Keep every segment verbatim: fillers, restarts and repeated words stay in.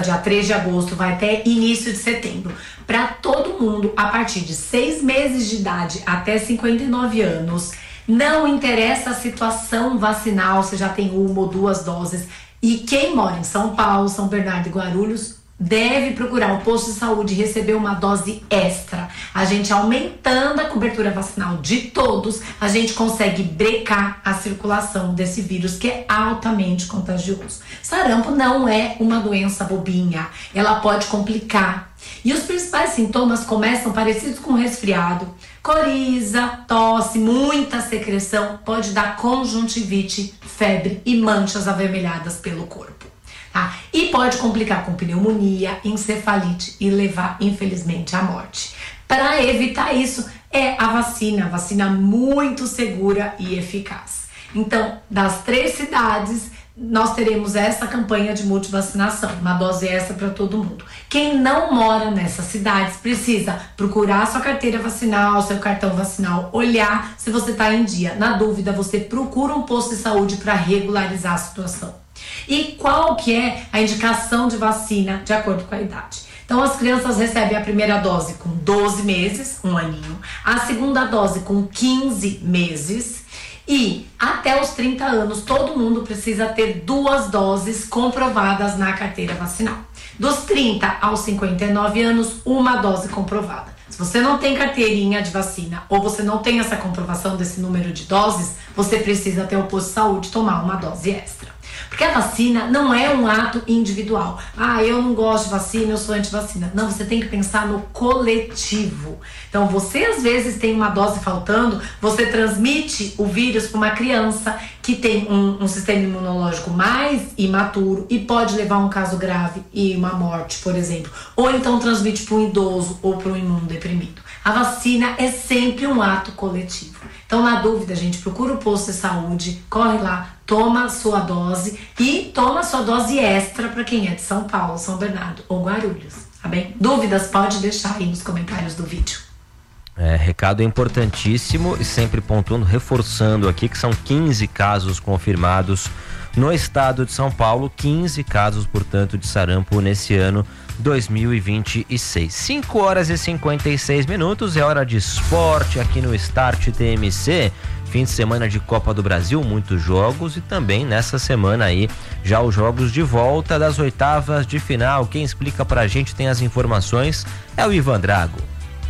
dia três de agosto, vai até início de setembro. Para todo mundo, a partir de seis meses de idade até cinquenta e nove anos, não interessa a situação vacinal, se já tem uma ou duas doses. E quem mora em São Paulo, São Bernardo e Guarulhos, deve procurar um posto de saúde e receber uma dose extra. A gente aumentando a cobertura vacinal de todos, a gente consegue brecar a circulação desse vírus que é altamente contagioso. Sarampo não é uma doença bobinha, ela pode complicar. E os principais sintomas começam parecidos com resfriado, coriza, tosse, muita secreção, pode dar conjuntivite, febre e manchas avermelhadas pelo corpo. Tá? E pode complicar com pneumonia, encefalite e levar, infelizmente, à morte. Para evitar isso, é a vacina, a vacina muito segura e eficaz. Então, das três cidades, nós teremos essa campanha de multivacinação, uma dose extra para todo mundo. Quem não mora nessas cidades precisa procurar sua carteira vacinal, seu cartão vacinal, olhar se você está em dia. Na dúvida, você procura um posto de saúde para regularizar a situação. E qual que é a indicação de vacina de acordo com a idade? Então, as crianças recebem a primeira dose com doze meses, um aninho, a segunda dose com quinze meses e até os trinta anos, todo mundo precisa ter duas doses comprovadas na carteira vacinal. Dos trinta aos cinquenta e nove anos, uma dose comprovada. Se você não tem carteirinha de vacina ou você não tem essa comprovação desse número de doses, você precisa ter o posto de saúde tomar uma dose extra. Porque a vacina não é um ato individual. Ah, eu não gosto de vacina, eu sou anti-vacina. Não, você tem que pensar no coletivo. Então, você às vezes tem uma dose faltando, você transmite o vírus para uma criança que tem um, um sistema imunológico mais imaturo e pode levar a um caso grave e uma morte, por exemplo. Ou então transmite para um idoso ou para um imunodeprimido. A vacina é sempre um ato coletivo. Então, na dúvida, gente, procura o posto de saúde, corre lá, toma a sua dose e toma a sua dose extra para quem é de São Paulo, São Bernardo ou Guarulhos, tá bem? Dúvidas, pode deixar aí nos comentários do vídeo. É, recado importantíssimo e sempre pontuando, reforçando aqui que são quinze casos confirmados no estado de São Paulo, quinze casos, portanto, de sarampo nesse ano dois mil e vinte e seis. cinco horas e cinquenta e seis minutos, é hora de esporte aqui no Start T M C. Fim de semana de Copa do Brasil, muitos jogos e também nessa semana aí já os jogos de volta das oitavas de final. Quem explica pra gente, tem as informações, é o Ivan Drago.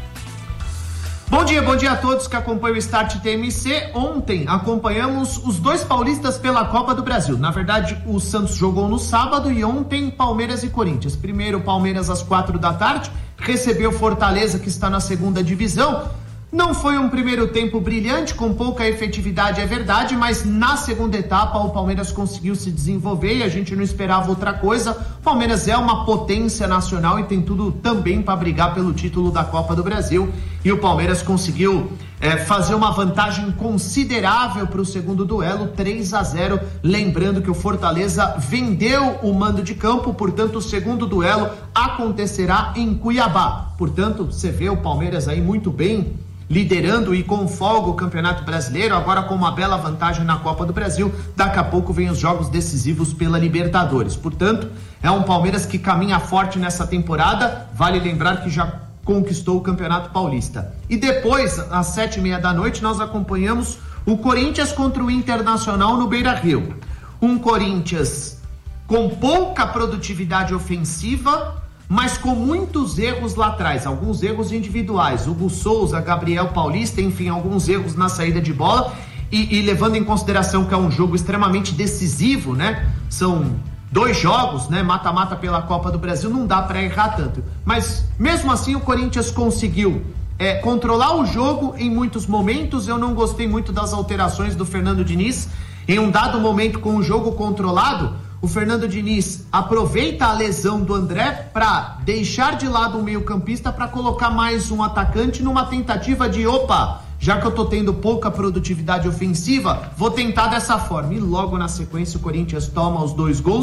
Bom dia, bom dia a todos que acompanham o Start T M C. Ontem acompanhamos os dois paulistas pela Copa do Brasil. Na verdade, o Santos jogou no sábado e ontem Palmeiras e Corinthians. Primeiro, Palmeiras às quatro da tarde, recebeu Fortaleza, que está na segunda divisão. Não foi um primeiro tempo brilhante, com pouca efetividade, é verdade, mas na segunda etapa o Palmeiras conseguiu se desenvolver e a gente não esperava outra coisa. O Palmeiras é uma potência nacional e tem tudo também para brigar pelo título da Copa do Brasil. E o Palmeiras conseguiu é, fazer uma vantagem considerável para o segundo duelo, três a zero. Lembrando que o Fortaleza vendeu o mando de campo, portanto o segundo duelo acontecerá em Cuiabá. Portanto, você vê o Palmeiras aí muito bem, liderando e com folga o Campeonato Brasileiro, agora com uma bela vantagem na Copa do Brasil. Daqui a pouco vem os jogos decisivos pela Libertadores. Portanto, é um Palmeiras que caminha forte nessa temporada. Vale lembrar que já conquistou o Campeonato Paulista. E depois, às sete e meia da noite, nós acompanhamos o Corinthians contra o Internacional no Beira-Rio. Um Corinthians com pouca produtividade ofensiva, mas com muitos erros lá atrás, alguns erros individuais, Hugo Souza, Gabriel Paulista, enfim, alguns erros na saída de bola, e, e levando em consideração que é um jogo extremamente decisivo, né? São dois jogos, né? Mata-mata pela Copa do Brasil, não dá para errar tanto. Mas mesmo assim o Corinthians conseguiu é, controlar o jogo em muitos momentos. Eu não gostei muito das alterações do Fernando Diniz. Em um dado momento, com o jogo controlado, o Fernando Diniz aproveita a lesão do André para deixar de lado o meio-campista para colocar mais um atacante numa tentativa de, opa, já que eu tô tendo pouca produtividade ofensiva, vou tentar dessa forma. E logo na sequência o Corinthians toma os dois gols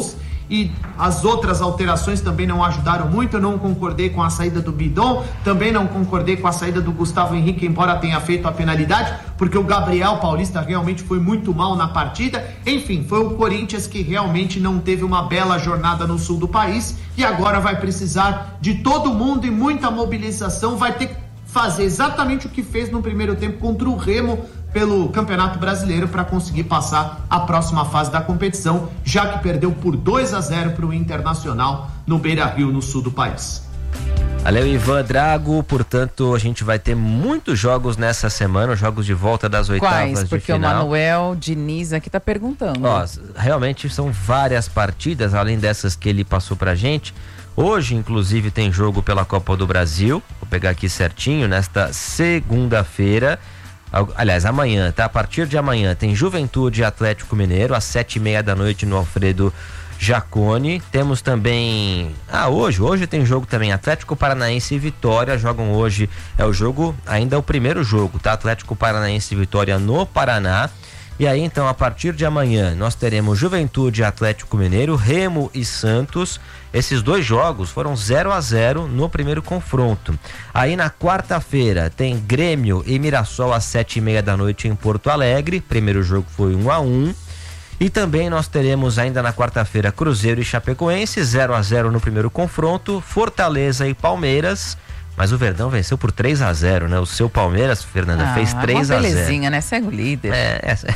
e as outras alterações também não ajudaram muito. Eu não concordei com a saída do Bidon, também não concordei com a saída do Gustavo Henrique, embora tenha feito a penalidade, porque o Gabriel Paulista realmente foi muito mal na partida. Enfim, foi o Corinthians que realmente não teve uma bela jornada no sul do país e agora vai precisar de todo mundo e muita mobilização, vai ter que fazer exatamente o que fez no primeiro tempo contra o Remo pelo Campeonato Brasileiro para conseguir passar a próxima fase da competição, já que perdeu por dois a zero para o Internacional no Beira-Rio, no sul do país. Valeu, Ivan Drago. Portanto, a gente vai ter muitos jogos nessa semana, jogos de volta das oitavas Quais? de Porque final. o Manuel Diniz aqui tá perguntando. Ó, realmente são várias partidas, além dessas que ele passou pra gente. Hoje, inclusive, tem jogo pela Copa do Brasil. Vou pegar aqui certinho, nesta segunda-feira. Aliás, amanhã, tá? A partir de amanhã tem Juventude e Atlético Mineiro, às sete e meia da noite no Alfredo Jaconi. Temos também... Ah, hoje, hoje tem jogo também, Atlético Paranaense e Vitória jogam hoje, é o jogo, ainda é o primeiro jogo, tá? Atlético Paranaense e Vitória no Paraná. E aí, então, a partir de amanhã, nós teremos Juventude e Atlético Mineiro, Remo e Santos. Esses dois jogos foram zero a zero no primeiro confronto. Aí, na quarta-feira, tem Grêmio e Mirassol às sete e meia da noite em Porto Alegre. Primeiro jogo foi um a um. E também nós teremos ainda na quarta-feira Cruzeiro e Chapecoense, zero a zero no primeiro confronto. Fortaleza e Palmeiras. Mas o Verdão venceu por três a zero, né? O seu Palmeiras, Fernanda, ah, fez três a zero. Uma belezinha, né? Segue o líder. É, essa.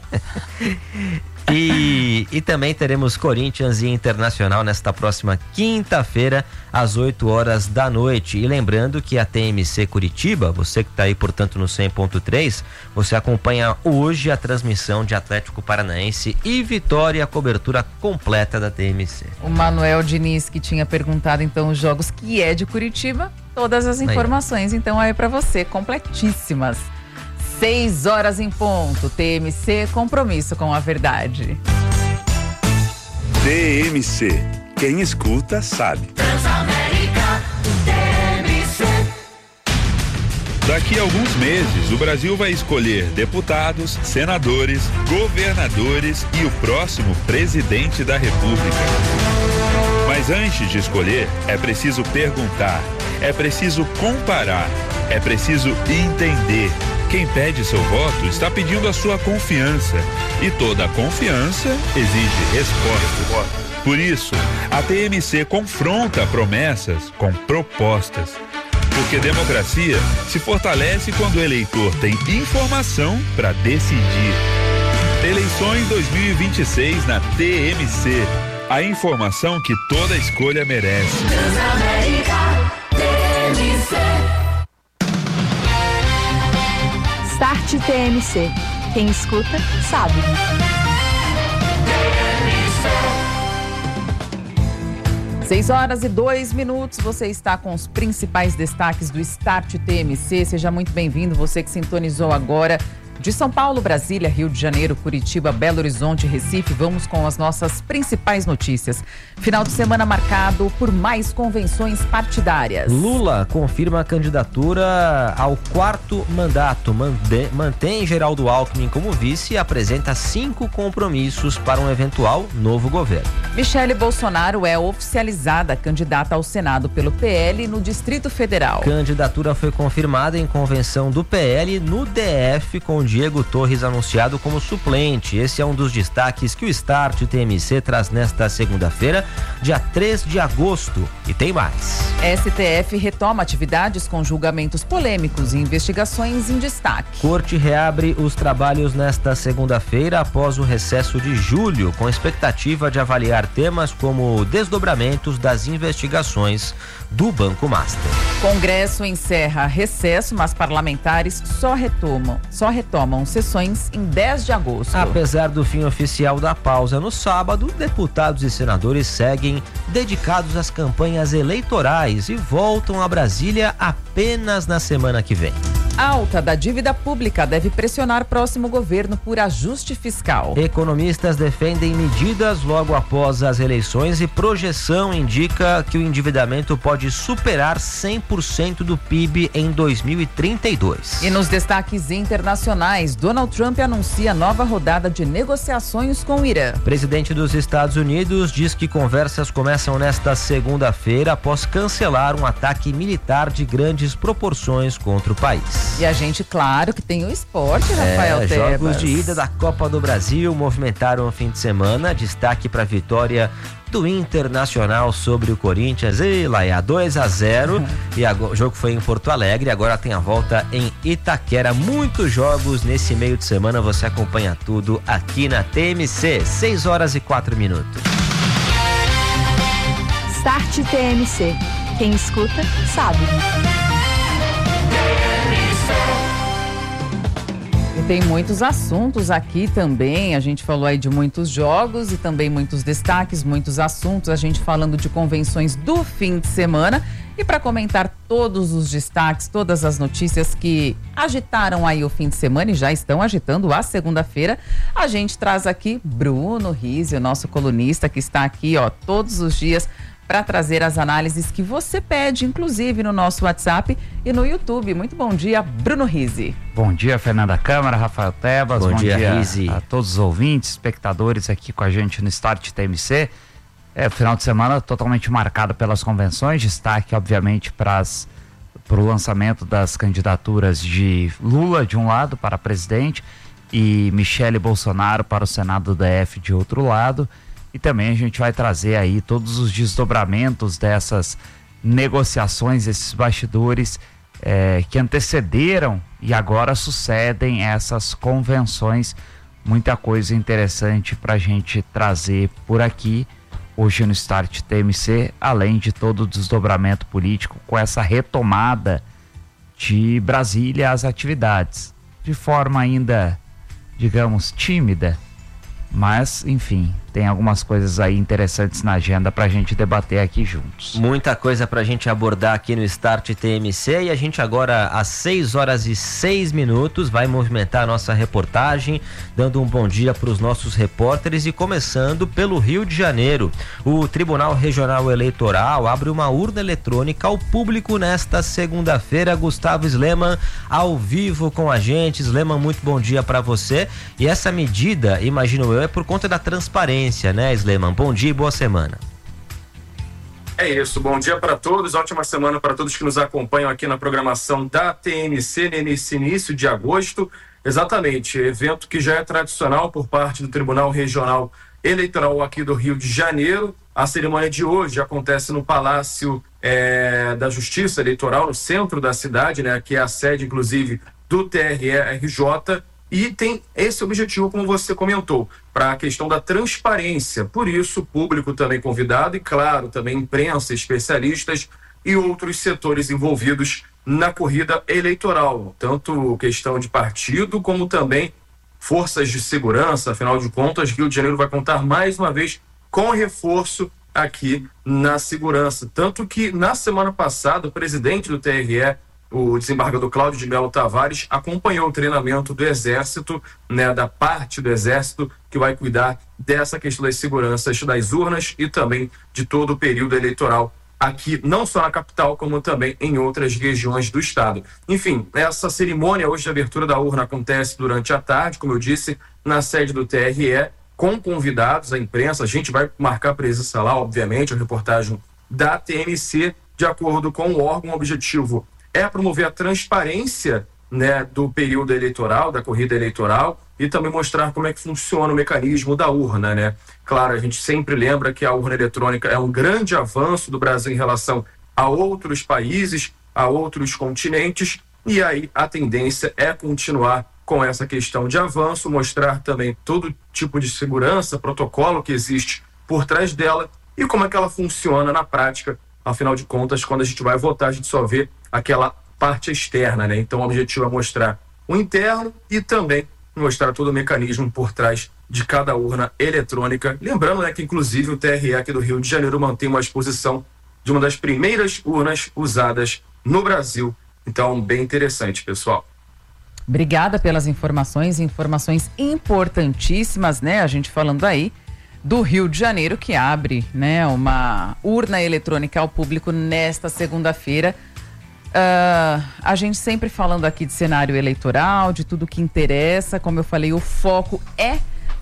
e, e também teremos Corinthians e Internacional nesta próxima quinta-feira, às oito horas da noite. E lembrando que a T M C Curitiba, você que está aí, portanto, no cem ponto três, você acompanha hoje a transmissão de Atlético Paranaense e Vitória, a cobertura completa da T M C. O Manuel Diniz, que tinha perguntado, então, os jogos que é de Curitiba, todas as informações, aí, então, aí para você, completíssimas. Seis horas em ponto, T M C, compromisso com a verdade. T M C, quem escuta sabe. Transamérica, T M C. Daqui a alguns meses, o Brasil vai escolher deputados, senadores, governadores e o próximo presidente da República. Mas antes de escolher, é preciso perguntar, é preciso comparar, é preciso entender. Quem pede seu voto está pedindo a sua confiança. E toda confiança exige resposta. Por isso, a T M C confronta promessas com propostas. Porque democracia se fortalece quando o eleitor tem informação para decidir. Eleições dois mil e vinte e seis na T M C. A informação que toda escolha merece. Transamérica, T M C. Start T M C. Quem escuta, sabe. seis horas e dois minutos, você está com os principais destaques do Start T M C. Seja muito bem-vindo, você que sintonizou agora. De São Paulo, Brasília, Rio de Janeiro, Curitiba, Belo Horizonte, Recife, vamos com as nossas principais notícias. Final de semana marcado por mais convenções partidárias. Lula confirma a candidatura ao quarto mandato, mande, mantém Geraldo Alckmin como vice e apresenta cinco compromissos para um eventual novo governo. Michele Bolsonaro é oficializada candidata ao Senado pelo P L no Distrito Federal. Candidatura foi confirmada em convenção do P L no D F com Diego Torres anunciado como suplente. Esse é um dos destaques que o Start T M C traz nesta segunda-feira, dia três de agosto. E tem mais. S T F retoma atividades com julgamentos polêmicos e investigações em destaque. Corte reabre os trabalhos nesta segunda-feira após o recesso de julho, com expectativa de avaliar temas como desdobramentos das investigações do Banco Master. Congresso encerra recesso, mas parlamentares só retomam, só retomam sessões em dez de agosto. Apesar do fim oficial da pausa no sábado, deputados e senadores seguem dedicados às campanhas eleitorais e voltam a Brasília apenas na semana que vem. Alta da dívida pública deve pressionar próximo governo por ajuste fiscal. Economistas defendem medidas logo após as eleições e projeção indica que o endividamento pode superar cem por cento do P I B em dois mil e trinta e dois. E nos destaques internacionais, Donald Trump anuncia nova rodada de negociações com o Irã. O presidente dos Estados Unidos diz que conversas começam nesta segunda-feira após cancelar um ataque militar de grandes proporções contra o país. E a gente, claro, que tem o esporte, Rafael é, Tebas. Jogos de ida da Copa do Brasil movimentaram o fim de semana. Destaque para a vitória do Internacional sobre o Corinthians. E lá é a dois a zero. E o jogo foi em Porto Alegre. Agora tem a volta em Itaquera. Muitos jogos nesse meio de semana. Você acompanha tudo aqui na T M C. seis horas e quatro minutos. Start T M C. Quem escuta, sabe. E tem muitos assuntos aqui também, a gente falou aí de muitos jogos e também muitos destaques, muitos assuntos, a gente falando de convenções do fim de semana. E para comentar todos os destaques, todas as notícias que agitaram aí o fim de semana e já estão agitando a segunda-feira, a gente traz aqui Bruno Rizzi, o nosso colunista que está aqui, ó, todos os dias para trazer as análises que você pede, inclusive no nosso WhatsApp e no YouTube. Muito bom dia, Bruno Rizzi. Bom dia, Fernanda Câmara, Rafael Tebas. Bom, bom dia, dia Rizzi. A todos os ouvintes, espectadores aqui com a gente no Start T M C. É, final de semana totalmente marcado pelas convenções, destaque obviamente para o lançamento das candidaturas de Lula de um lado para presidente e Michele Bolsonaro para o Senado D F de outro lado. E também a gente vai trazer aí todos os desdobramentos dessas negociações, esses bastidores é, que antecederam e agora sucedem essas convenções. Muita coisa interessante para a gente trazer por aqui hoje no Start T M C, além de todo o desdobramento político com essa retomada de Brasília às atividades, de forma ainda, digamos, tímida, mas enfim, tem algumas coisas aí interessantes na agenda pra gente debater aqui juntos. Muita coisa pra gente abordar aqui no Start T M C, e a gente agora às seis horas e seis minutos vai movimentar a nossa reportagem, dando um bom dia para os nossos repórteres e começando pelo Rio de Janeiro. O Tribunal Regional Eleitoral abre uma urna eletrônica ao público nesta segunda-feira. Gustavo Sleman ao vivo com a gente. Sleman, muito bom dia para você. E essa medida, imagino eu, é por conta da transparência, né, Sleman? Bom dia e boa semana. É isso, bom dia para todos, ótima semana para todos que nos acompanham aqui na programação da T M C nesse início de agosto. Exatamente, evento que já é tradicional por parte do Tribunal Regional Eleitoral aqui do Rio de Janeiro. A cerimônia de hoje acontece no Palácio é, da Justiça Eleitoral, no centro da cidade, né, que é a sede, inclusive, do T R E R J. E tem esse objetivo, como você comentou, para a questão da transparência. Por isso, o público também convidado e, claro, também imprensa, especialistas e outros setores envolvidos na corrida eleitoral. Tanto questão de partido, como também forças de segurança. Afinal de contas, Rio de Janeiro vai contar mais uma vez com reforço aqui na segurança. Tanto que, na semana passada, o presidente do T R E, o desembargador Cláudio de Melo Tavares, acompanhou o treinamento do Exército, né, da parte do Exército que vai cuidar dessa questão das seguranças das urnas e também de todo o período eleitoral aqui, não só na capital, como também em outras regiões do estado. Enfim, essa cerimônia hoje de abertura da urna acontece durante a tarde, como eu disse, na sede do T R E, com convidados, a imprensa. A gente vai marcar presença lá, obviamente, a reportagem da T M C, de acordo com o órgão. O objetivo é promover a transparência, né, do período eleitoral, da corrida eleitoral, e também mostrar como é que funciona o mecanismo da urna, né? Claro, a gente sempre lembra que a urna eletrônica é um grande avanço do Brasil em relação a outros países, a outros continentes, e aí a tendência é continuar com essa questão de avanço, mostrar também todo tipo de segurança, protocolo que existe por trás dela e como é que ela funciona na prática. Afinal de contas, quando a gente vai votar, a gente só vê aquela parte externa, né? Então o objetivo é mostrar o interno e também mostrar todo o mecanismo por trás de cada urna eletrônica. Lembrando, né, que inclusive o T R E aqui do Rio de Janeiro mantém uma exposição de uma das primeiras urnas usadas no Brasil Então, bem interessante, pessoal. Obrigada pelas informações, informações importantíssimas, né? A gente falando aí do Rio de Janeiro, que abre, né, uma urna eletrônica ao público nesta segunda-feira. Uh, a gente sempre falando aqui de cenário eleitoral, de tudo que interessa. Como eu falei, o foco é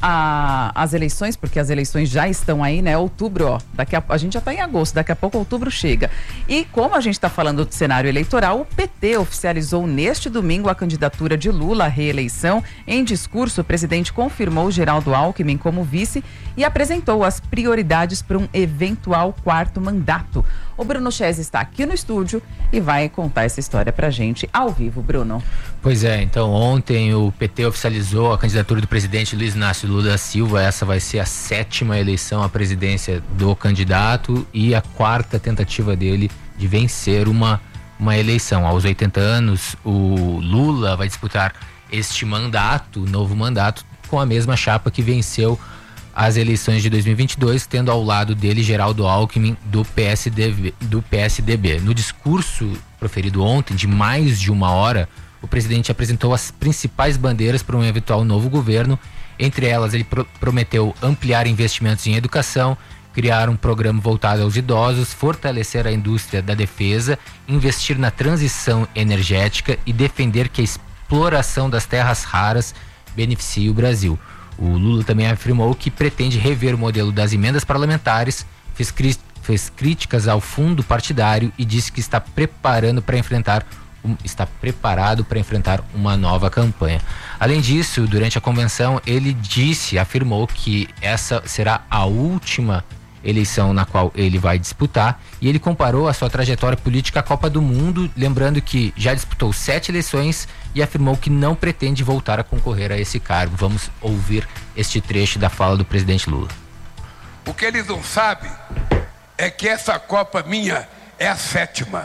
a, as eleições, porque as eleições já estão aí, né? Outubro, ó, daqui a, a gente já está em agosto, daqui a pouco outubro chega. E como a gente está falando de cenário eleitoral, o P T oficializou neste domingo a candidatura de Lula à reeleição. Em discurso, o presidente confirmou Geraldo Alckmin como vice e apresentou as prioridades para um eventual quarto mandato. O Bruno Chese está aqui no estúdio e vai contar essa história pra gente ao vivo, Bruno. Pois é, então ontem o P T oficializou a candidatura do presidente Luiz Inácio Lula da Silva. Essa vai ser a sétima eleição à presidência do candidato e a quarta tentativa dele de vencer uma, uma eleição. Aos oitenta anos, o Lula vai disputar este mandato, novo mandato, com a mesma chapa que venceu as eleições de dois mil e vinte e dois, tendo ao lado dele Geraldo Alckmin do P S D B, do P S D B. No discurso proferido ontem, de mais de uma hora, o presidente apresentou as principais bandeiras para um eventual novo governo. Entre elas, ele pro- prometeu ampliar investimentos em educação, criar um programa voltado aos idosos, fortalecer a indústria da defesa, investir na transição energética e defender que a exploração das terras raras beneficie o Brasil. O Lula também afirmou que pretende rever o modelo das emendas parlamentares, fez, cri- fez críticas ao fundo partidário e disse que está preparando para enfrentar um, está preparado para enfrentar uma nova campanha. Além disso, durante a convenção, ele disse, afirmou que essa será a última eleição na qual ele vai disputar, e ele comparou a sua trajetória política à Copa do Mundo, lembrando que já disputou sete eleições e afirmou que não pretende voltar a concorrer a esse cargo. Vamos ouvir este trecho da fala do presidente Lula. O que eles não sabem é que essa Copa minha é a sétima.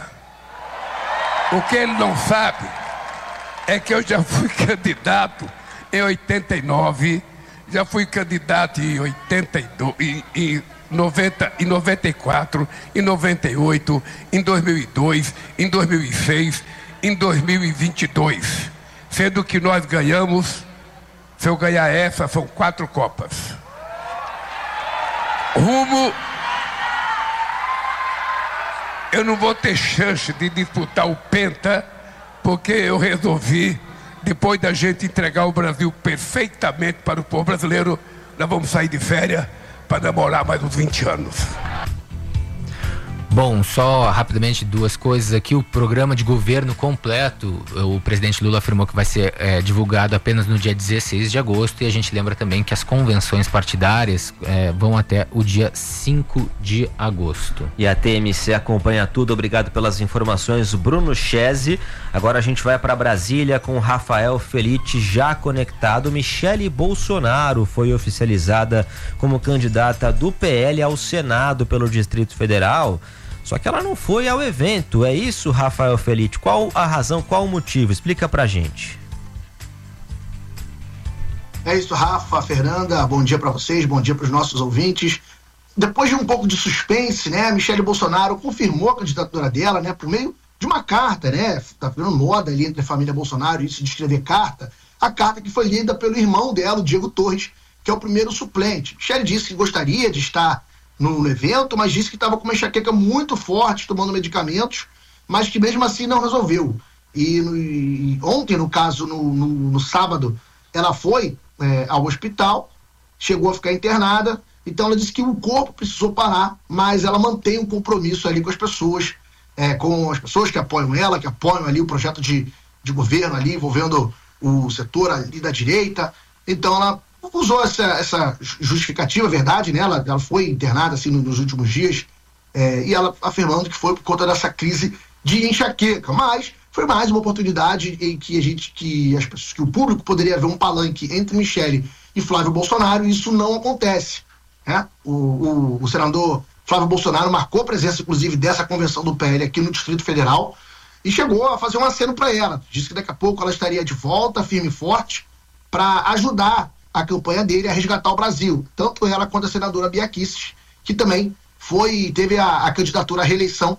O que ele não sabe é que eu já fui candidato em oitenta e nove, já fui candidato em oitenta e dois, em, em noventa, em noventa e quatro, em noventa e oito, em dois mil e dois, em dois mil e seis, em dois mil e vinte e dois. Sendo que nós ganhamos, se eu ganhar essa, são quatro Copas. Rumo... Eu não vou ter chance de disputar o Penta, porque eu resolvi, depois da gente entregar o Brasil perfeitamente para o povo brasileiro, nós vamos sair de férias para namorar mais uns vinte anos. Bom, só rapidamente duas coisas aqui. O programa de governo completo, o presidente Lula afirmou que vai ser é, divulgado apenas no dia dezesseis de agosto, e a gente lembra também que as convenções partidárias é, vão até o dia cinco de agosto. E a T M C acompanha tudo. Obrigado pelas informações, Bruno Chese. Agora a gente vai para Brasília com Rafael Felite já conectado. Michele Bolsonaro foi oficializada como candidata do P L ao Senado pelo Distrito Federal. Só que ela não foi ao evento, é isso, Rafael Felite? Qual a razão, qual o motivo? Explica pra gente. É isso, Rafa, Fernanda, bom dia para vocês, bom dia para os nossos ouvintes. Depois de um pouco de suspense, né, a Michele Bolsonaro confirmou a candidatura dela, né, por meio de uma carta, né, tá virando moda ali entre a família Bolsonaro, isso de escrever carta, a carta que foi lida pelo irmão dela, o Diego Torres, que é o primeiro suplente. Michele disse que gostaria de estar No, no evento, mas disse que estava com uma enxaqueca muito forte, tomando medicamentos, mas que mesmo assim não resolveu. E, no, e ontem, no caso, no, no, no sábado, ela foi é, ao hospital, chegou a ficar internada, então ela disse que o corpo precisou parar, mas ela mantém um compromisso ali com as pessoas, é, com as pessoas que apoiam ela, que apoiam ali o projeto de, de governo ali, envolvendo o setor ali da direita. Então ela usou essa, essa justificativa, verdade, né? Ela, ela foi internada assim, nos últimos dias, é, e ela afirmando que foi por conta dessa crise de enxaqueca, mas foi mais uma oportunidade em que a gente, que as pessoas, que o público poderia ver um palanque entre Michele e Flávio Bolsonaro, e isso não acontece, né? O, o, o senador Flávio Bolsonaro marcou presença, inclusive, dessa convenção do P L aqui no Distrito Federal e chegou a fazer um aceno para ela. Disse que daqui a pouco ela estaria de volta, firme e forte, para ajudar a campanha dele a resgatar o Brasil. Tanto ela quanto a senadora Bia Kicis, que também foi, teve a, a candidatura à reeleição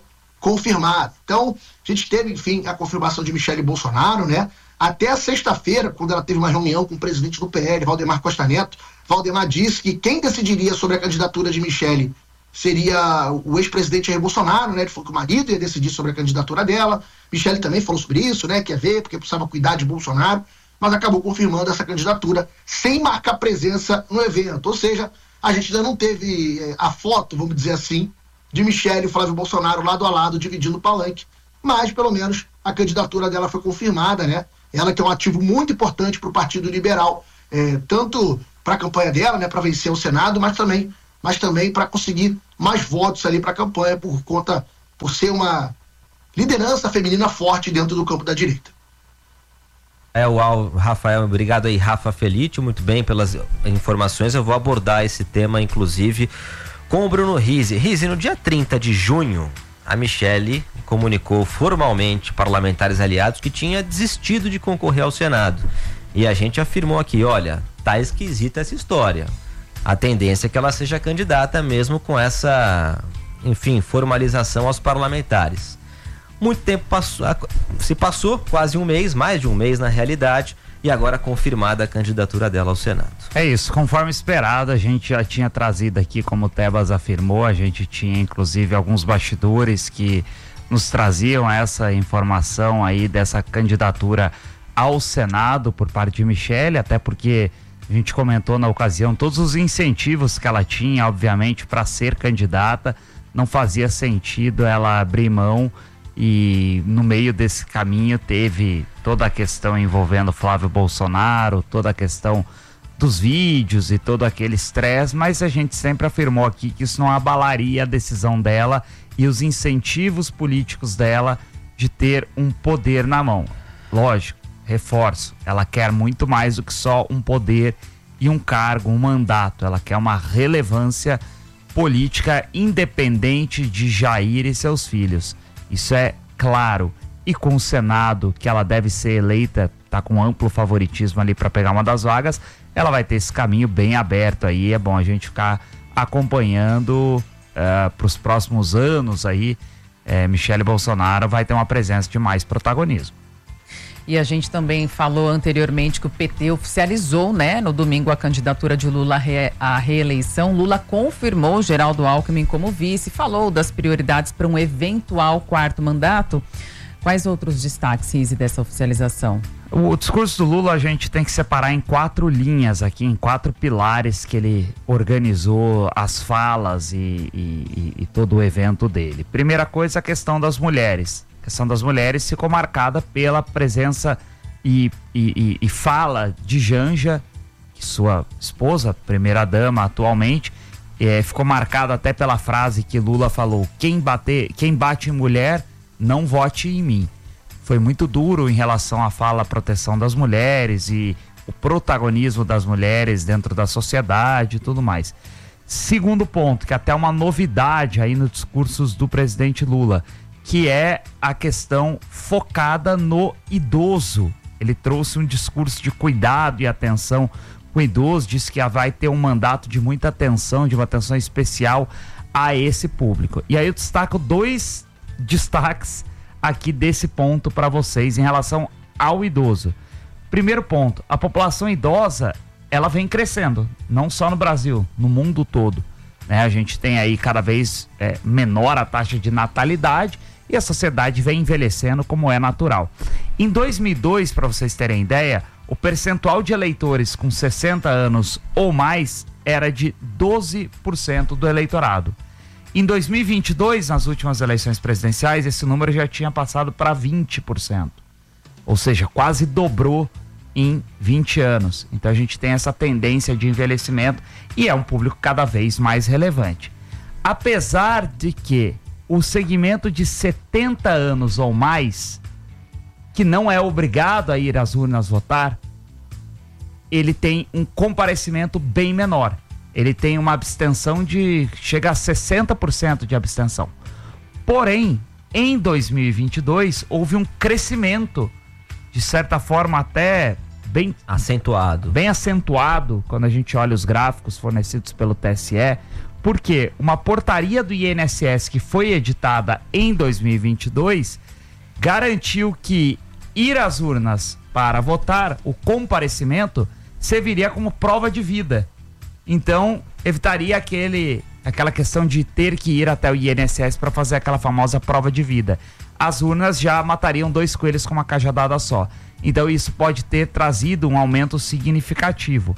confirmada. Então, a gente teve, enfim, a confirmação de Michele Bolsonaro, né? Até a sexta-feira, quando ela teve uma reunião com o presidente do P L, Valdemar Costa Neto, Valdemar disse que quem decidiria sobre a candidatura de Michele seria o ex-presidente Jair Bolsonaro, né? Ele falou que o marido ia decidir sobre a candidatura dela. Michele também falou sobre isso, né? Quer ver, porque precisava cuidar de Bolsonaro, mas acabou confirmando essa candidatura sem marcar presença no evento. Ou seja, a gente ainda não teve eh, a foto, vamos dizer assim, de Michele e Flávio Bolsonaro lado a lado, dividindo o palanque, mas pelo menos a candidatura dela foi confirmada, né? Ela que é um ativo muito importante para o Partido Liberal, eh, tanto para a campanha dela, né, para vencer o Senado, mas também, mas também para conseguir mais votos ali para a campanha, por conta, por ser uma liderança feminina forte dentro do campo da direita. É o Rafael, obrigado aí, Rafa Felite, muito bem pelas informações. Eu vou abordar esse tema, inclusive, com o Bruno Rizzi. Rizzi, no dia trinta de junho, a Michele comunicou formalmente parlamentares aliados que tinha desistido de concorrer ao Senado. E a gente afirmou aqui, olha, tá esquisita essa história. A tendência é que ela seja candidata mesmo com essa, enfim, formalização aos parlamentares. Muito tempo passou, se passou, quase um mês, mais de um mês na realidade, e agora confirmada a candidatura dela ao Senado. É isso, conforme esperado, a gente já tinha trazido aqui, como o Tebas afirmou, a gente tinha inclusive alguns bastidores que nos traziam essa informação aí dessa candidatura ao Senado por parte de Michele, até porque a gente comentou na ocasião todos os incentivos que ela tinha, obviamente, para ser candidata. Não fazia sentido ela abrir mão, e no meio desse caminho teve toda a questão envolvendo Flávio Bolsonaro, toda a questão dos vídeos e todo aquele estresse, mas a gente sempre afirmou aqui que isso não abalaria a decisão dela e os incentivos políticos dela de ter um poder na mão. Lógico, reforço, ela quer muito mais do que só um poder e um cargo, um mandato. Ela quer uma relevância política independente de Jair e seus filhos. Isso é claro. E com o Senado, que ela deve ser eleita, tá com amplo favoritismo ali para pegar uma das vagas, ela vai ter esse caminho bem aberto aí. É bom a gente ficar acompanhando uh, para os próximos anos aí. Uh, Michele Bolsonaro vai ter uma presença de mais protagonismo. E a gente também falou anteriormente que o P T oficializou, né, no domingo a candidatura de Lula à reeleição. Lula confirmou Geraldo Alckmin como vice, falou das prioridades para um eventual quarto mandato. Quais outros destaques, Rizzi, dessa oficialização? O discurso do Lula a gente tem que separar em quatro linhas aqui, em quatro pilares que ele organizou as falas e, e, e todo o evento dele. Primeira coisa, a questão das mulheres. A questão das mulheres ficou marcada pela presença e, e, e fala de Janja, que sua esposa, primeira-dama atualmente, é, ficou marcada até pela frase que Lula falou: quem, bater, quem bate em mulher, não vote em mim. Foi muito duro em relação à fala à proteção das mulheres e o protagonismo das mulheres dentro da sociedade e tudo mais. Segundo ponto, que até uma novidade aí nos discursos do presidente Lula, que é a questão focada no idoso. Ele trouxe um discurso de cuidado e atenção com o idoso, disse que vai ter um mandato de muita atenção, de uma atenção especial a esse público. E aí eu destaco dois destaques aqui desse ponto para vocês em relação ao idoso. Primeiro ponto, a população idosa, ela vem crescendo, não só no Brasil, no mundo todo, né? A gente tem aí cada vez é, menor a taxa de natalidade e a sociedade vem envelhecendo como é natural. Em dois mil e dois, para vocês terem ideia, o percentual de eleitores com sessenta anos ou mais era de doze por cento do eleitorado. Em dois mil e vinte e dois, nas últimas eleições presidenciais, esse número já tinha passado para vinte por cento. Ou seja, quase dobrou em vinte anos. Então a gente tem essa tendência de envelhecimento e é um público cada vez mais relevante. Apesar de que o segmento de setenta anos ou mais, que não é obrigado a ir às urnas votar, ele tem um comparecimento bem menor. Ele tem uma abstenção de... chega a sessenta por cento de abstenção. Porém, em dois mil e vinte e dois, houve um crescimento, de certa forma até bem... acentuado. Bem acentuado, quando a gente olha os gráficos fornecidos pelo T S E, Porque uma portaria do I N S S que foi editada em dois mil e vinte e dois garantiu que ir às urnas para votar, o comparecimento, serviria como prova de vida. Então, evitaria aquele, aquela questão de ter que ir até o I N S S para fazer aquela famosa prova de vida. As urnas já matariam dois coelhos com uma cajadada só. Então, isso pode ter trazido um aumento significativo.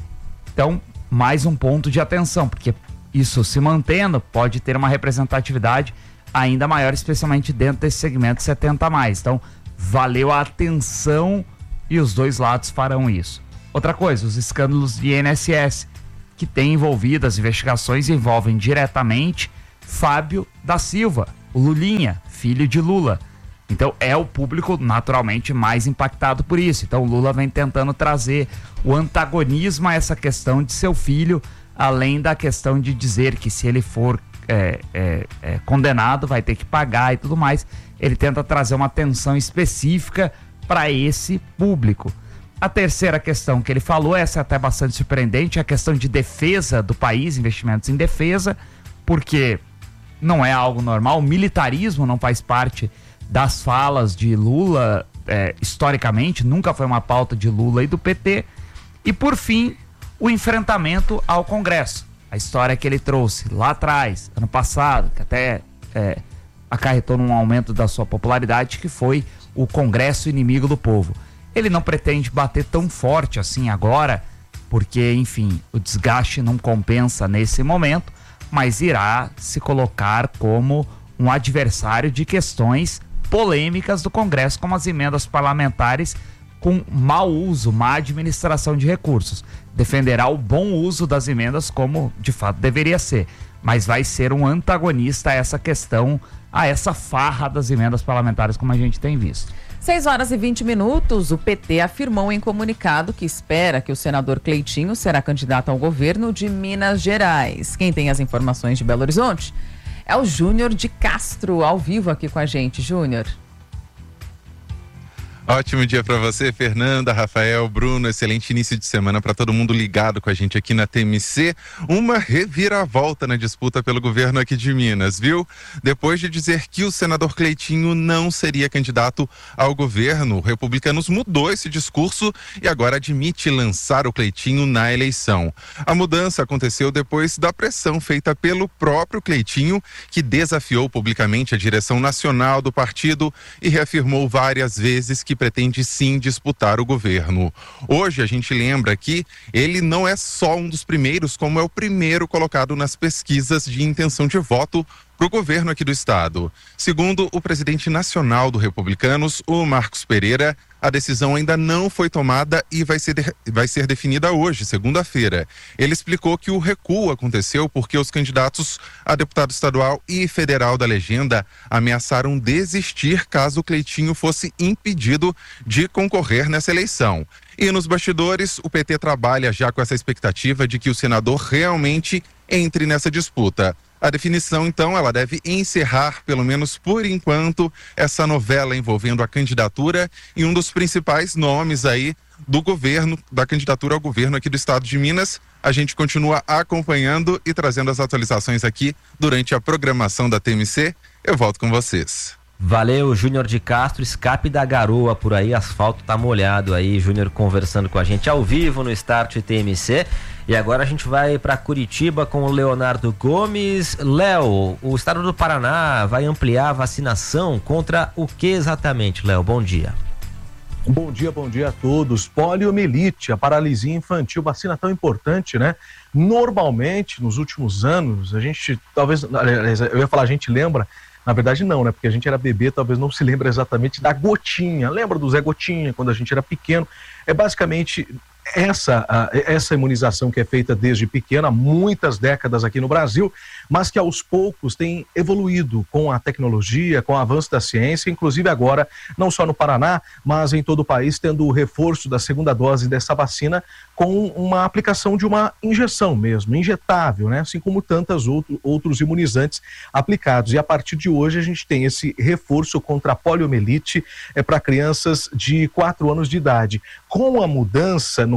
Então, mais um ponto de atenção, porque isso se mantendo pode ter uma representatividade ainda maior, especialmente dentro desse segmento setenta a mais. Então, valeu a atenção e os dois lados farão isso. Outra coisa, os escândalos de I N S S, que tem envolvido, as investigações envolvem diretamente Fábio da Silva, o Lulinha, filho de Lula. Então é o público naturalmente mais impactado por isso. Então o Lula vem tentando trazer o antagonismo a essa questão de seu filho, além da questão de dizer que se ele for é, é, é, condenado vai ter que pagar e tudo mais. Ele tenta trazer uma atenção específica para esse público. A terceira questão que ele falou, essa é até bastante surpreendente, é a questão de defesa do país, investimentos em defesa, porque não é algo normal, o militarismo não faz parte das falas de Lula, é, historicamente, nunca foi uma pauta de Lula e do P T. E por fim, o enfrentamento ao Congresso. A história que ele trouxe lá atrás, ano passado, que até é, acarretou num aumento da sua popularidade, que foi o Congresso inimigo do povo. Ele não pretende bater tão forte assim agora, porque, enfim, o desgaste não compensa nesse momento, mas irá se colocar como um adversário de questões polêmicas do Congresso, como as emendas parlamentares com mau uso, má administração de recursos. Defenderá o bom uso das emendas como de fato deveria ser, mas vai ser um antagonista a essa questão, a essa farra das emendas parlamentares, como a gente tem visto. seis horas e vinte minutos, o P T afirmou em comunicado que espera que o senador Cleitinho será candidato ao governo de Minas Gerais. Quem tem as informações de Belo Horizonte é o Júnior de Castro, ao vivo aqui com a gente. Júnior. Ótimo dia para você, Fernanda, Rafael, Bruno. Excelente início de semana para todo mundo ligado com a gente aqui na T M C. Uma reviravolta na disputa pelo governo aqui de Minas, viu? Depois de dizer que o senador Cleitinho não seria candidato ao governo, o Republicanos mudou esse discurso e agora admite lançar o Cleitinho na eleição. A mudança aconteceu depois da pressão feita pelo próprio Cleitinho, que desafiou publicamente a direção nacional do partido e reafirmou várias vezes que pretende sim disputar o governo. Hoje a gente lembra que ele não é só um dos primeiros, como é o primeiro colocado nas pesquisas de intenção de voto para o governo aqui do estado. Segundo o presidente nacional do Republicanos, o Marcos Pereira, a decisão ainda não foi tomada e vai ser, de, vai ser definida hoje, segunda-feira. Ele explicou que o recuo aconteceu porque os candidatos a deputado estadual e federal da legenda ameaçaram desistir caso o Cleitinho fosse impedido de concorrer nessa eleição. E nos bastidores, o P T trabalha já com essa expectativa de que o senador realmente entre nessa disputa. A definição, então, ela deve encerrar, pelo menos por enquanto, essa novela envolvendo a candidatura e um dos principais nomes aí do governo, da candidatura ao governo aqui do estado de Minas. A gente continua acompanhando e trazendo as atualizações aqui durante a programação da T M C. Eu volto com vocês. Valeu, Júnior de Castro, escape da garoa por aí, asfalto tá molhado aí, Júnior conversando com a gente ao vivo no Start T M C. E agora a gente vai para Curitiba com o Leonardo Gomes. Léo, o estado do Paraná vai ampliar a vacinação contra o que exatamente, Léo? Bom dia. Bom dia, bom dia a todos. Poliomielite, a paralisia infantil, vacina tão importante, né? Normalmente, nos últimos anos, a gente, talvez, eu ia falar, a gente lembra, na verdade não, né? Porque a gente era bebê, talvez não se lembra exatamente da gotinha. Lembra do Zé Gotinha, quando a gente era pequeno? É basicamente essa, essa imunização que é feita desde pequena, há muitas décadas aqui no Brasil, mas que aos poucos tem evoluído com a tecnologia, com o avanço da ciência, inclusive agora, não só no Paraná, mas em todo o país, tendo o reforço da segunda dose dessa vacina com uma aplicação de uma injeção mesmo, injetável, né? Assim como tantos outro, outros imunizantes aplicados. E a partir de hoje a gente tem esse reforço contra a poliomielite é, para crianças de quatro anos de idade. Com a mudança no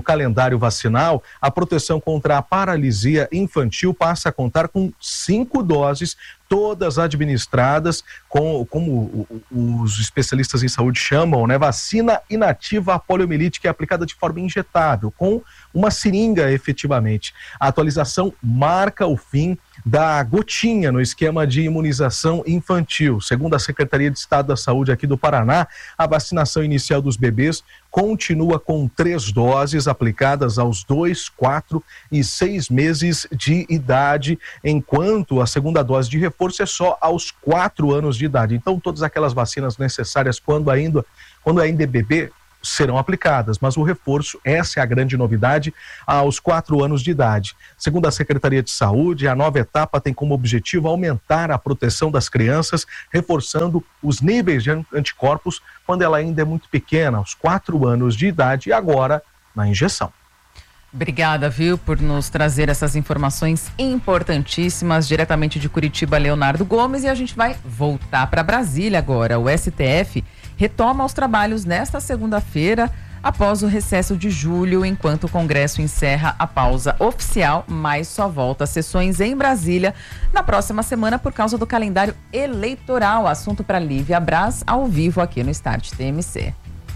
no calendário vacinal, a proteção contra a paralisia infantil passa a contar com cinco doses, todas administradas com, como os especialistas em saúde chamam, né, vacina inativa à poliomielite, que é aplicada de forma injetável, com uma seringa efetivamente. A atualização marca o fim da gotinha no esquema de imunização infantil. Segundo a Secretaria de Estado da Saúde aqui do Paraná, a vacinação inicial dos bebês continua com três doses aplicadas aos dois, quatro e seis meses de idade, enquanto a segunda dose de reforço é só aos quatro anos de idade. Então, todas aquelas vacinas necessárias quando ainda, quando ainda é bebê, serão aplicadas, mas o reforço, essa é a grande novidade, aos quatro anos de idade. Segundo a Secretaria de Saúde, a nova etapa tem como objetivo aumentar a proteção das crianças, reforçando os níveis de anticorpos quando ela ainda é muito pequena, aos quatro anos de idade, e agora na injeção. Obrigada, viu, por nos trazer essas informações importantíssimas diretamente de Curitiba, Leonardo Gomes, e a gente vai voltar para Brasília agora. O S T F retoma os trabalhos nesta segunda-feira, após o recesso de julho, enquanto o Congresso encerra a pausa oficial, mas só volta às sessões em Brasília na próxima semana por causa do calendário eleitoral. Assunto para Lívia Braz, ao vivo aqui no Start T M C.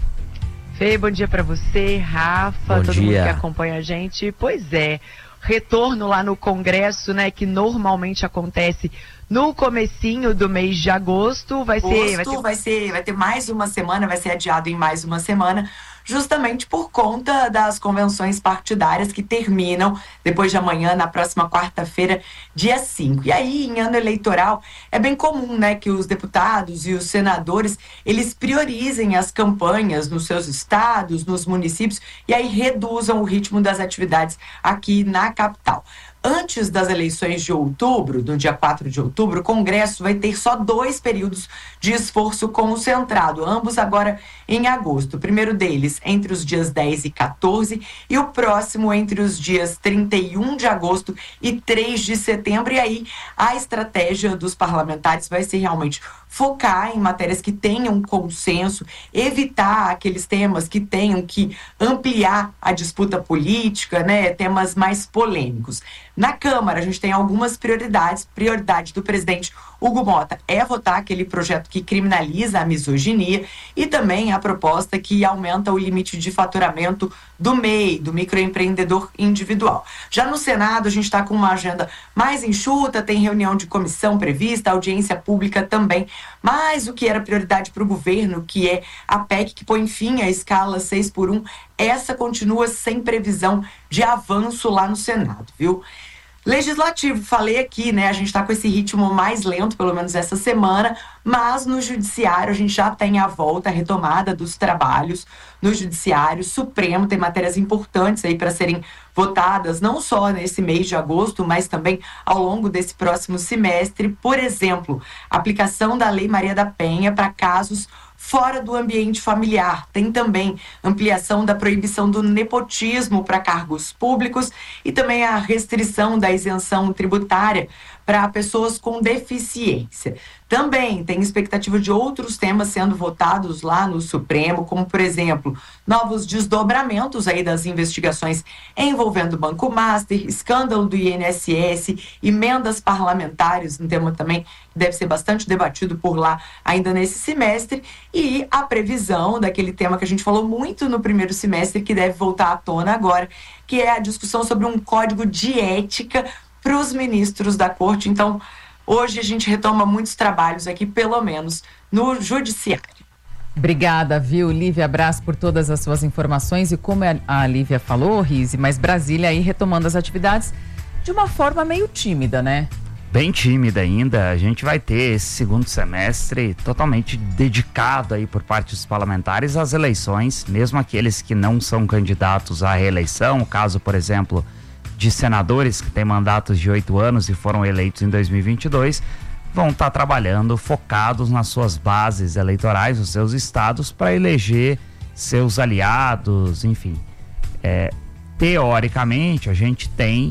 Fê, bom dia para você, Rafa, bom todo dia. mundo que acompanha a gente. Pois é, retorno lá no Congresso, né, que normalmente acontece no comecinho do mês de agosto, vai ser, vai ter... vai ser, vai ter mais uma semana, vai ser adiado em mais uma semana, justamente por conta das convenções partidárias que terminam depois de amanhã, na próxima quarta-feira, dia cinco. E aí, em ano eleitoral, é bem comum, né, que os deputados e os senadores, eles priorizem as campanhas nos seus estados, nos municípios, e aí reduzam o ritmo das atividades aqui na capital. Antes das eleições de outubro, no dia quatro de outubro, o Congresso vai ter só dois períodos de esforço concentrado, ambos agora em agosto. O primeiro deles entre os dias dez e quatorze e o próximo entre os dias trinta e um de agosto e três de setembro. E aí a estratégia dos parlamentares vai ser realmente focar em matérias que tenham consenso, evitar aqueles temas que tenham que ampliar a disputa política, né, temas mais polêmicos. Na Câmara, a gente tem algumas prioridades. Prioridade do presidente Hugo Mota é votar aquele projeto que criminaliza a misoginia e também a proposta que aumenta o limite de faturamento do M E I, do microempreendedor individual. Já no Senado, a gente está com uma agenda mais enxuta, tem reunião de comissão prevista, audiência pública também, mas o que era prioridade para o governo, que é a P E C que põe fim à escala seis por um, essa continua sem previsão de avanço lá no Senado, viu? Legislativo, falei aqui, né? A gente está com esse ritmo mais lento, pelo menos essa semana, mas no Judiciário a gente já tem a volta, a retomada dos trabalhos no Judiciário. Supremo tem matérias importantes aí para serem votadas, não só nesse mês de agosto, mas também ao longo desse próximo semestre. Por exemplo, aplicação da Lei Maria da Penha para casos fora do ambiente familiar. Tem também ampliação da proibição do nepotismo para cargos públicos e também a restrição da isenção tributária para pessoas com deficiência. Também tem expectativa de outros temas sendo votados lá no Supremo, como, por exemplo, novos desdobramentos aí das investigações envolvendo o Banco Master, escândalo do I N S S, emendas parlamentares, um tema também que deve ser bastante debatido por lá ainda nesse semestre, e a previsão daquele tema que a gente falou muito no primeiro semestre, que deve voltar à tona agora, que é a discussão sobre um código de ética para os ministros da corte. Então, hoje a gente retoma muitos trabalhos aqui, pelo menos no Judiciário. Obrigada, viu, Lívia Braz, por todas as suas informações. E como a Lívia falou, Rise, mas Brasília aí retomando as atividades de uma forma meio tímida, né? Bem tímida ainda. A gente vai ter esse segundo semestre totalmente dedicado aí por parte dos parlamentares às eleições, mesmo aqueles que não são candidatos à reeleição, o caso, por exemplo, de senadores que têm mandatos de oito anos e foram eleitos em dois mil e vinte e dois, vão estar trabalhando focados nas suas bases eleitorais, nos seus estados, para eleger seus aliados, enfim. É, teoricamente, a gente tem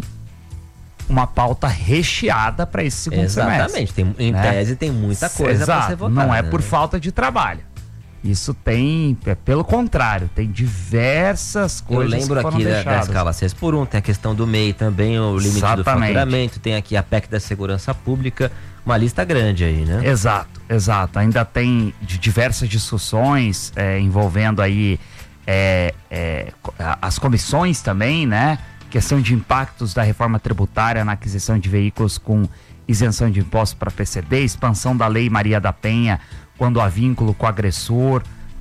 uma pauta recheada para esse segundo Exatamente. semestre. Exatamente, em né? tese tem muita coisa para ser votada. Não é por né? falta de trabalho. Isso tem, é, pelo contrário, tem diversas coisas. Eu lembro que foram aqui da, da deixadas. escala seis por um, tem a questão do M E I também, o limite Exatamente. do faturamento, tem aqui a P E C da segurança pública, uma lista grande aí, né? Exato, exato. Ainda tem de diversas discussões é, envolvendo aí é, é, as comissões também, né? Questão de impactos da reforma tributária na aquisição de veículos com isenção de impostos para P C D, expansão da Lei Maria da Penha quando há vínculo com o agressor,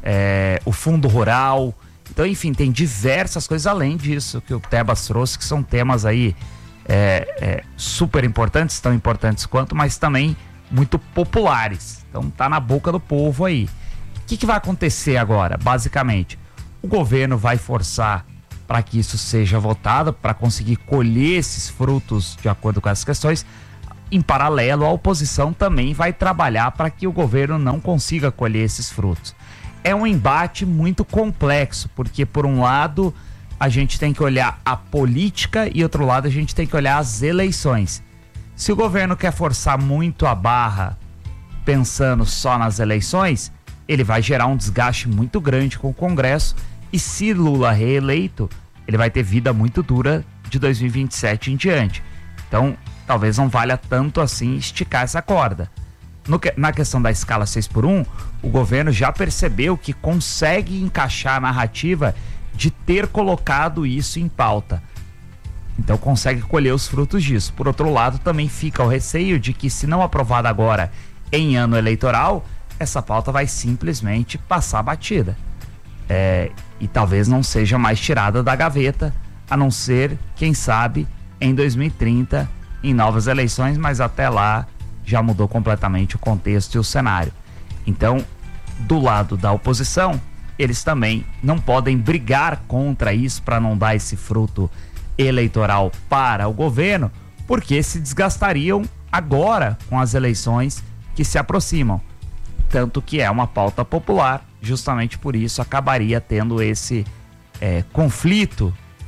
é, o fundo rural. Então, enfim, tem diversas coisas além disso que o Tebas trouxe, que são temas aí é, é, super importantes, tão importantes quanto, mas também muito populares. Então tá na boca do povo aí. O que, que vai acontecer agora? Basicamente, o governo vai forçar para que isso seja votado, para conseguir colher esses frutos de acordo com essas questões. Em paralelo, a oposição também vai trabalhar para que o governo não consiga colher esses frutos. É um embate muito complexo, porque por um lado a gente tem que olhar a política e outro lado a gente tem que olhar as eleições. Se o governo quer forçar muito a barra pensando só nas eleições, ele vai gerar um desgaste muito grande com o Congresso, e se Lula reeleito, ele vai ter vida muito dura de dois mil e vinte e sete em diante. Então, talvez não valha tanto assim esticar essa corda. No que, na questão da escala seis por um, o governo já percebeu que consegue encaixar a narrativa de ter colocado isso em pauta. Então consegue colher os frutos disso. Por outro lado, também fica o receio de que, se não aprovada agora em ano eleitoral, essa pauta vai simplesmente passar batida. É, e talvez não seja mais tirada da gaveta, a não ser, quem sabe, em dois mil e trinta, em novas eleições, mas até lá já mudou completamente o contexto e o cenário. Então, do lado da oposição, eles também não podem brigar contra isso para não dar esse fruto eleitoral para o governo, porque se desgastariam agora com as eleições que se aproximam. Tanto que é uma pauta popular, justamente por isso acabaria tendo esse é, conflito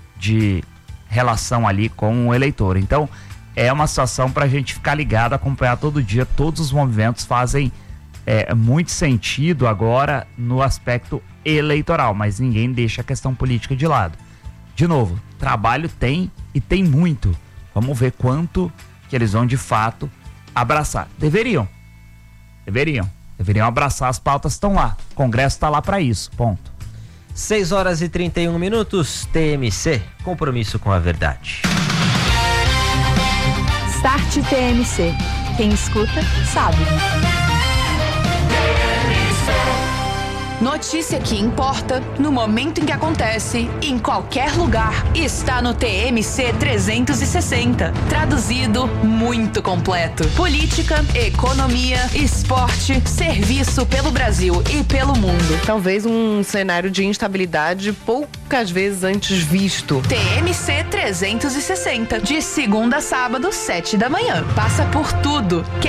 de relação ali com o eleitor. Então, é uma situação para a gente ficar ligado, acompanhar todo dia. Todos os movimentos fazem é, muito sentido agora no aspecto eleitoral, mas ninguém deixa a questão política de lado. De novo, trabalho tem e tem muito. Vamos ver quanto que eles vão de fato abraçar. Deveriam. Deveriam. Deveriam abraçar, as pautas estão lá. O Congresso está lá para isso. Ponto. seis horas e trinta e um minutos. T M C, compromisso com a verdade. Start T M C. Quem escuta, sabe. Notícia que importa, no momento em que acontece, em qualquer lugar, está no T M C trezentos e sessenta. Traduzido, muito completo. Política, economia, esporte, serviço pelo Brasil e pelo mundo. Talvez um cenário de instabilidade poucas vezes antes visto. T M C trezentos e sessenta, de segunda a sábado, sete da manhã. Passa por tudo.